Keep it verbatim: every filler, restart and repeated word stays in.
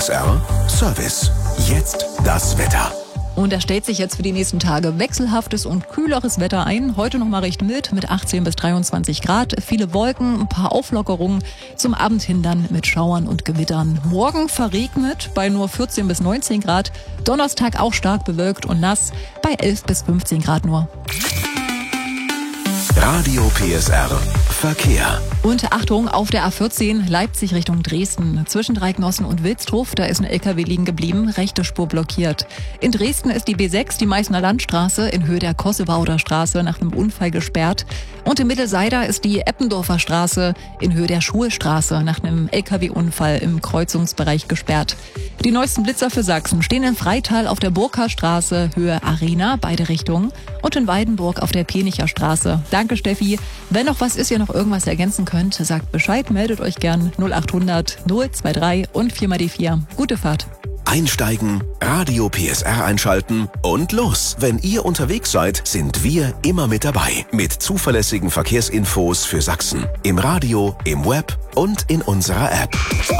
S R Service. Jetzt das Wetter. Und er stellt sich jetzt für die nächsten Tage wechselhaftes und kühleres Wetter ein. Heute noch mal recht mild mit achtzehn bis dreiundzwanzig Grad. Viele Wolken, ein paar Auflockerungen. Zum Abend hin dann mit Schauern und Gewittern. Morgen verregnet bei nur vierzehn bis neunzehn Grad. Donnerstag auch stark bewölkt und nass bei elf bis fünfzehn Grad nur. Radio P S R Verkehr. Und Achtung, auf der A vierzehn Leipzig Richtung Dresden. Zwischen Dreignossen und Wilsdruf, da ist ein L K W liegen geblieben, rechte Spur blockiert. In Dresden ist die B sechs, die Meißner Landstraße, in Höhe der Kossewauder Straße nach einem Unfall gesperrt. Und in Mittelseider ist die Eppendorfer Straße in Höhe der Schulstraße nach einem L K W-Unfall im Kreuzungsbereich gesperrt. Die neuesten Blitzer für Sachsen stehen in Freital auf der Burka-Straße, Höhe Arena, beide Richtungen. Und in Weidenburg auf der Penicher Straße. Danke, Steffi. Wenn noch was ist, ihr noch irgendwas ergänzen könnt, sagt Bescheid, meldet euch gern null achthundert null drei und vier mal die vier. Gute Fahrt. Einsteigen, Radio P S R einschalten und los. Wenn ihr unterwegs seid, sind wir immer mit dabei. Mit zuverlässigen Verkehrsinfos für Sachsen. Im Radio, im Web und in unserer App.